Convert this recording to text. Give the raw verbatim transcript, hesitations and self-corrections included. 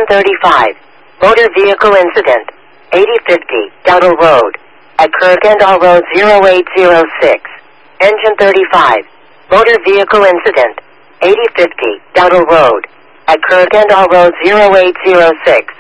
Engine thirty-five. Motor vehicle incident. eighty fifty, Dowdle Road. At Kirkendall Road zero eight zero six. Engine thirty-five. Motor vehicle incident. eighty fifty, Dowdle Road. At Kirkendall Road zero eight zero six.